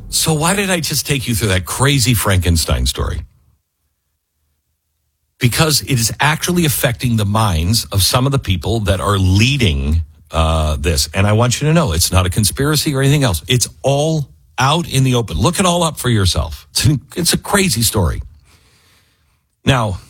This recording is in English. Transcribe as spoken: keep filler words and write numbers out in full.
So why did I just take you through that crazy Frankenstein story? Because it is actually affecting the minds of some of the people that are leading uh, this. And I want you to know it's not a conspiracy or anything else. It's all out in the open. Look it all up for yourself. It's, an, it's a crazy story. Now,